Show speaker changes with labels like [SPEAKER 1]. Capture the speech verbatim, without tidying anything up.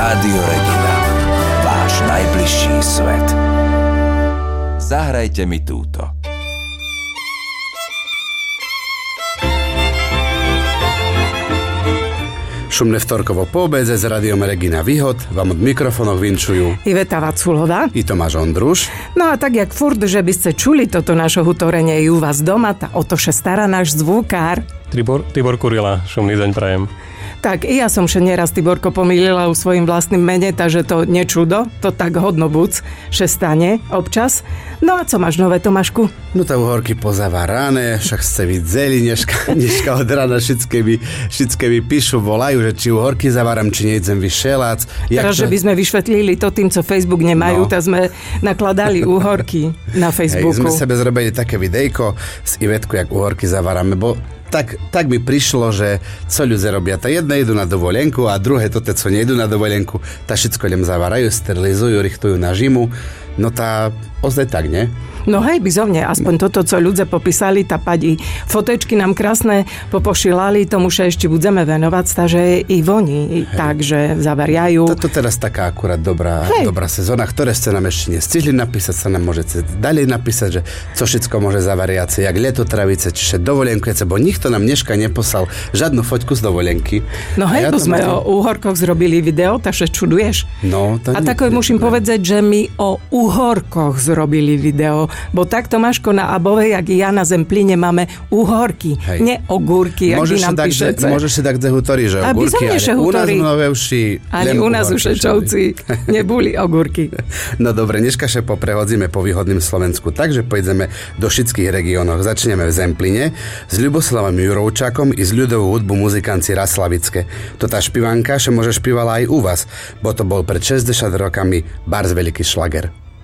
[SPEAKER 1] Rádio Regina. Váš najbližší svet. Zahrajte mi túto.
[SPEAKER 2] Šumné vtorkovo poobedze s Rádiom Regina Výhod vám od mikrofónov vinčujú
[SPEAKER 3] Iveta Vaculová
[SPEAKER 2] i Tomáš Ondruš.
[SPEAKER 3] No a tak jak furt, že by ste čuli toto naše hutorenie i u vás doma, tá o to še stará náš zvukár.
[SPEAKER 4] Tibor, Tibor Kurila, šumný deň prajem.
[SPEAKER 3] Tak i ja som še nieraz Tiborko pomýlila u svojim vlastným mene, takže to nečudo, to tak hodno buc, že stane občas. No a co máš nové, Tomášku?
[SPEAKER 2] No tá uhorky pozavaráne, však ste videli, dneška, dneška od rána všetké mi, všetké mi píšu, volajú, že či uhorky zavaram, či nejdem vyšelác.
[SPEAKER 3] Teraz,
[SPEAKER 2] to...
[SPEAKER 3] že by sme vyšvetlili to tým, co Facebook nemajú,
[SPEAKER 2] No.
[SPEAKER 3] tak sme nakladali uhorky na Facebooku.
[SPEAKER 2] Hej, sme sebe zrobili také videjko z Ivetku, jak uhorky zavaráme, bo Tak, tak mi prišlo, že co ľudia robia. Tá jedna idú na dovolenku a druhé to, co nejdu na dovolenku, tá všetko len zavarajú, sterilizujú, richtujú na žimu. No tá ozaj tak, ne?
[SPEAKER 3] No hej, bizovne, aspoň toto, co ľudia popísali, tá padí. Fotečky nám krásne popošilali, tomu še ešte budeme venovať, takže i oni takže zavariajú.
[SPEAKER 2] Toto teraz taká akurát dobrá, dobrá sezóna, ktoré ste nám ešte nestihli napísať, sa nám môžete ďalej napísať, že co všetko môže zavariať, jak leto travice, čiže dovolenkujete, bo nikto nám dneška neposlal žiadnu foťku z dovolenky.
[SPEAKER 3] No hej,
[SPEAKER 2] ja
[SPEAKER 3] bo sme
[SPEAKER 2] mám...
[SPEAKER 3] o uhorkoch zrobili video, takže čuduješ.
[SPEAKER 2] No,
[SPEAKER 3] a tako musím povedať, že my o uhorkoch zrobili video. Bo tak, Tomáško, na Above, jak i ja na Zempline máme uhorky,
[SPEAKER 2] hej.
[SPEAKER 3] Ne ogúrky, jak vy nám píšete.
[SPEAKER 2] Môžeš si tak zahútori, že
[SPEAKER 3] a
[SPEAKER 2] ogúrky, ale u nás v Noveuši
[SPEAKER 3] ani u nás u Šečovci neboli ogúrky.
[SPEAKER 2] No dobre, dneska še poprehodzíme po východným Slovensku, takže pôjdeme do všetkých regiónoch. Začneme v Zempline s Ľuboslavom Jurovčákom i z ľudovú hudbu muzikanci Raslavické. To tá špivanka, že môže špívala aj u vás, bo to bol pred šesťdesiatimi rokami bárs veľký šlager.